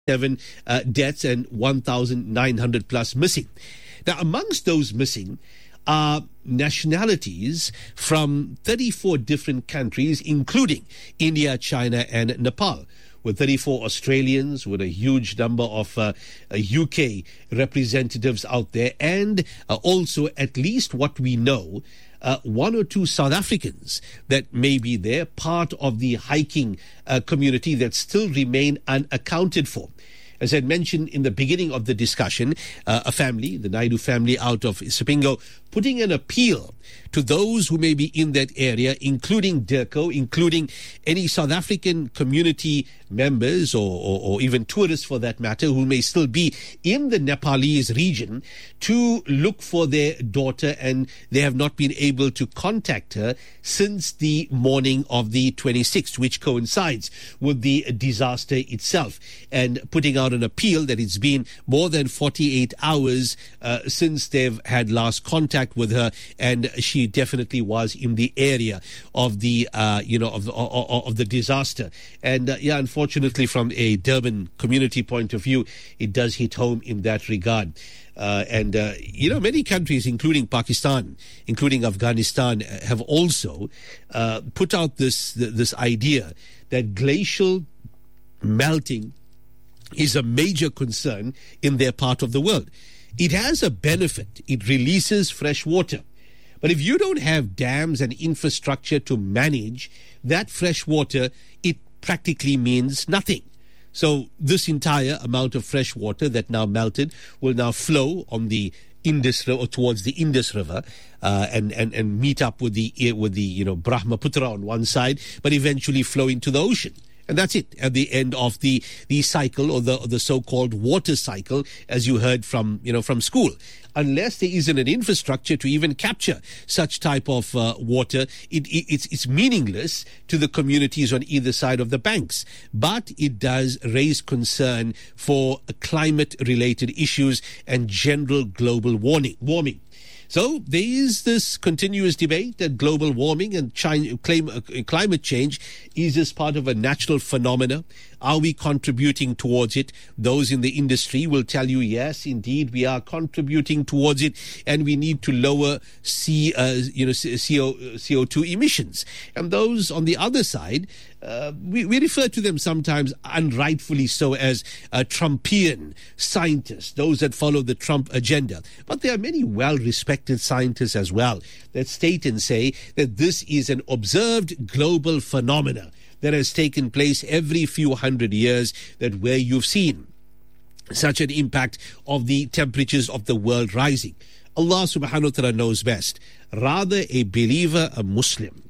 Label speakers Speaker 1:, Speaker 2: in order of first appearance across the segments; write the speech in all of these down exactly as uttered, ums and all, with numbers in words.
Speaker 1: seven uh, deaths and one thousand nine hundred plus missing. Now, amongst those missing are nationalities from thirty-four different countries, including India, China, and Nepal, with thirty-four Australians, with a huge number of uh, uh, U K representatives out there, and uh, also, at least what we know, uh, one or two South Africans that may be there, part of the hiking uh, community that still remain unaccounted for. As I mentioned in the beginning of the discussion, uh, a family, the Naidu family out of Sipingo, putting an appeal to those who may be in that area, including DIRCO, including any South African community members or, or, or even tourists for that matter, who may still be in the Nepalese region, to look for their daughter, and they have not been able to contact her since the morning of the twenty-sixth, which coincides with the disaster itself, and putting out an appeal that it's been more than forty-eight hours uh, since they've had last contact with her, and she definitely was in the area of the uh, you know of the, of, of the disaster. And uh, yeah, unfortunately, from a Durban community point of view, it does hit home in that regard. Uh, and, uh, you know, many countries, including Pakistan, including Afghanistan, have also uh, put out this this idea that glacial melting is a major concern in their part of the world. It has a benefit. It releases fresh water. But if you don't have dams and infrastructure to manage that fresh water, it practically means nothing. So this entire amount of fresh water that now melted will now flow on the Indus or towards the Indus River uh, and, and and meet up with the with the you know Brahmaputra on one side, but eventually flow into the ocean. And that's it at the end of the, the cycle, or the or the so-called water cycle, as you heard from you know from school. Unless there isn't an infrastructure to even capture such type of uh, water, it, it, it's, it's meaningless to the communities on either side of the banks. But it does raise concern for climate-related issues and general global warming. warming. So there is this continuous debate that global warming and China, claim, uh, climate change is as part of a natural phenomena. Are we contributing towards it? Those in the industry will tell you, yes, indeed, we are contributing towards it, and we need to lower C, uh, you know, C O two emissions. And those on the other side, uh, we, we refer to them sometimes unrightfully so as uh, Trumpian scientists, those that follow the Trump agenda. But there are many well-respected scientists as well that state and say that this is an observed global phenomena that has taken place every few hundred years, that where you've seen such an impact of the temperatures of the world rising. Allah subhanahu wa ta'ala knows best. Rather a believer, a Muslim.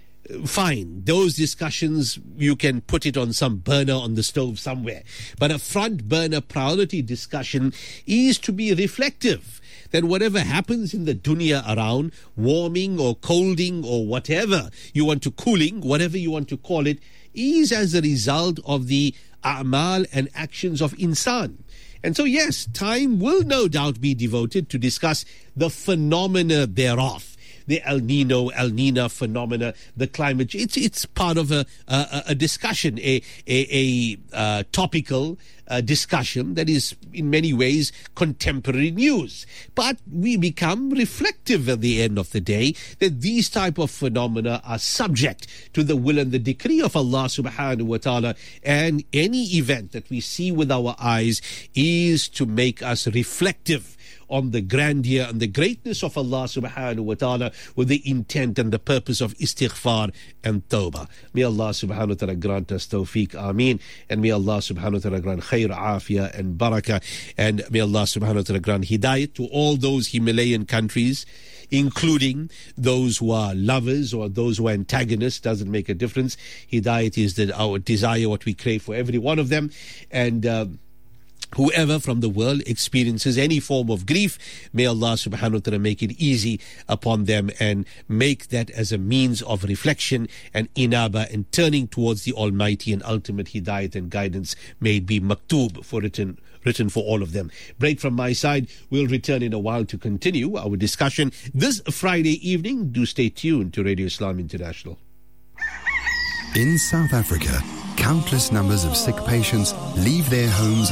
Speaker 1: Fine, those discussions, you can put it on some burner on the stove somewhere. But a front burner priority discussion is to be reflective. That whatever happens in the dunya around, warming or colding or whatever you want to, cooling, whatever you want to call it, is as a result of the a'mal and actions of insan. And so, yes, time will no doubt be devoted to discuss the phenomena thereof. The El Nino, El Nina phenomena, the climate change. It's, it's part of a, a, a discussion, a, a, a uh, topical uh, discussion that is in many ways contemporary news. But we become reflective at the end of the day that these type of phenomena are subject to the will and the decree of Allah subhanahu wa ta'ala. And any event that we see with our eyes is to make us reflective on the grandeur and the greatness of Allah subhanahu wa ta'ala, with the intent and the purpose of istighfar and tawbah. May Allah subhanahu wa ta'ala grant us tawfiq, ameen. And may Allah subhanahu wa ta'ala grant khair, afiyah and barakah. And may Allah subhanahu wa ta'ala grant hidayat to all those Himalayan countries, including those who are lovers or those who are antagonists. Doesn't make a difference. Hidayat is the, our desire, what we crave for every one of them. And uh, whoever from the world experiences any form of grief, may Allah subhanahu wa ta'ala make it easy upon them and make that as a means of reflection and inaba and turning towards the Almighty and ultimate hidayat and guidance. May it be maktub, for written, written for all of them. Break from my side. We'll return in a while to continue our discussion this Friday evening. Do stay tuned to Radio Islam International.
Speaker 2: In South Africa, countless numbers of sick patients leave their homes